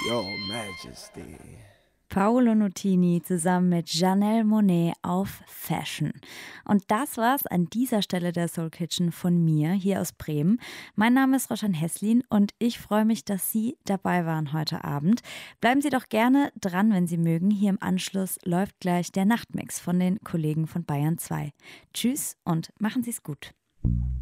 Your Majesty. Paolo Nutini zusammen mit Janelle Monáe auf Fashion. Und das war's an dieser Stelle der Soul Kitchen von mir hier aus Bremen. Mein Name ist Roschan Heslin und ich freue mich, dass Sie dabei waren heute Abend. Bleiben Sie doch gerne dran, wenn Sie mögen. Hier im Anschluss läuft gleich der Nachtmix von den Kollegen von Bayern 2. Tschüss und machen Sie es gut.